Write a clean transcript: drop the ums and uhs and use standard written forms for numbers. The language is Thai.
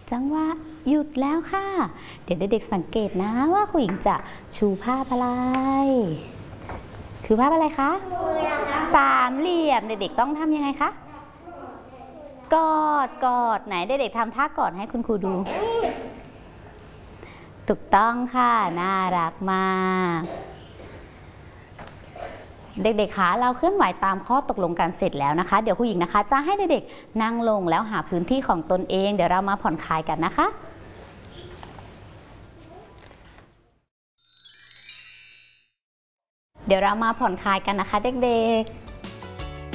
จังหวะหยุดแล้วค่ะ เดี๋ยวเด็กๆสังเกตนะว่าครูหญิงจะชูภาพอะไรคือภาพอะไรคะสามเหลี่ยมเด็กๆต้องทำยังไงคะกอดไหนเด็กๆทำท่ากอดให้คุณครูดูถูกต้องค่ะน่ารักมากเด็กๆคะเราเคลื่อนไหวตามข้อตกลงกันเสร็จแล้วนะคะเดี๋ยวครูหญิงนะคะจะให้เด็กๆนั่งลงแล้วหาพื้นที่ของตนเองเดี๋ยวเรามาผ่อนคลายกันนะคะเดี๋ยวเรามาผ่อนคลายกันนะคะเด็กๆ